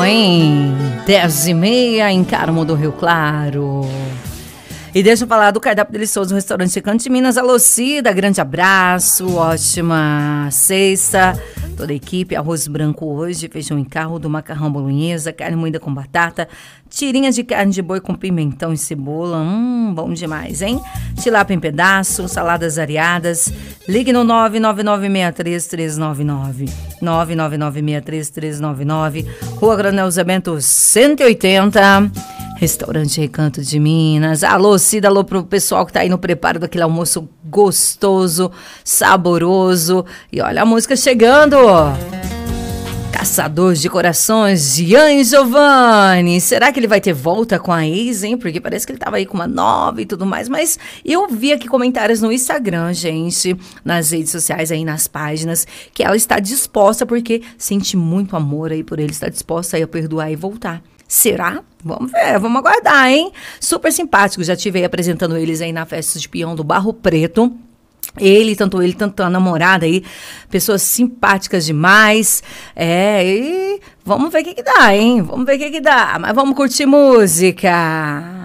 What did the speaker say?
hein? 10h30 em Carmo do Rio Claro. E deixa eu falar do cardápio delicioso do restaurante Canto de Minas. Alô, Cida, grande abraço, ótima sexta. Toda a equipe, arroz branco hoje, feijão em caldo, macarrão bolonhesa, carne moída com batata, tirinhas de carne de boi com pimentão e cebola. Bom demais, hein? Tilápia em pedaço, saladas areadas. Ligue no 99963-399. 99963-399. Rua Coronel Zé Bento 180. Restaurante Recanto de Minas. Alô, Cida, alô pro pessoal que tá aí no preparo daquele almoço gostoso, saboroso. E olha a música chegando. Caçador de Corações, Gian Giovanni. Será que ele vai ter volta com a ex, hein? Porque parece que ele tava aí com uma nova e tudo mais. Mas eu vi aqui comentários no Instagram, gente, nas redes sociais aí, nas páginas, que ela está disposta, porque sente muito amor aí por ele, está disposta aí a perdoar e voltar. Será? Vamos ver, vamos aguardar, hein? Super simpático, já estive aí apresentando eles aí na festa de peão do Barro Preto. Tanto a namorada aí, pessoas simpáticas demais. E vamos ver o que dá, hein? Vamos ver o que dá, mas vamos curtir música.